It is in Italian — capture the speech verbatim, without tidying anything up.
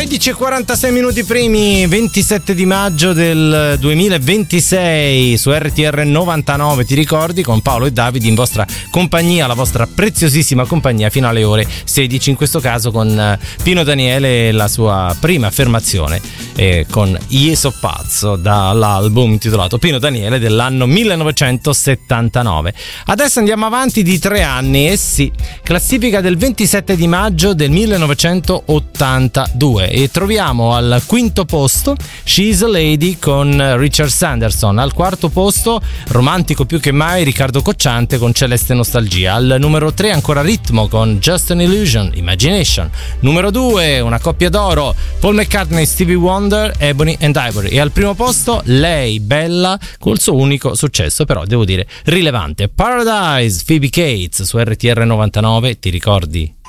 quindici e quarantasei minuti primi, ventisette di maggio del duemilaventisei su R T R novantanove, ti ricordi, con Paolo e Davide in vostra compagnia, la vostra preziosissima compagnia fino alle ore sedici, in questo caso con Pino Daniele e la sua prima affermazione eh, con Io so pazzo, dall'album intitolato Pino Daniele dell'anno millenovecentosettantanove. Adesso andiamo avanti di tre anni, e sì, classifica del ventisette di maggio del millenovecentottantadue, e troviamo al quinto posto She's a Lady con Richard Sanderson. Al quarto posto, romantico più che mai, Riccardo Cocciante con Celeste Nostalgia. Al numero tre ancora Ritmo con Just an Illusion, Imagination. Numero due, una coppia d'oro, Paul McCartney e Stevie Wonder, Ebony and Ivory. E al primo posto lei, Bella, col suo unico successo, però devo dire rilevante, Paradise, Phoebe Cates su R T R novantanove, ti ricordi?